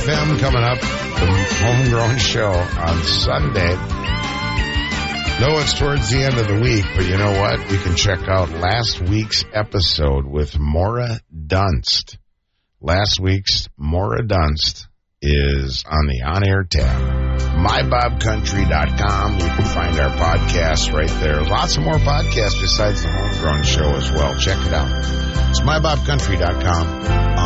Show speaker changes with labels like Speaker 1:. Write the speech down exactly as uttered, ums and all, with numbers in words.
Speaker 1: F M coming up, the Homegrown Show on Sunday. No, it's towards the end of the week, but you know what? You can check out last week's episode with Maura Dunst. Last week's Maura Dunst is on the on-air tab. my bob country dot com. You can find our podcast right there. Lots of more podcasts besides the Homegrown Show as well. Check it out. It's my bob country dot com.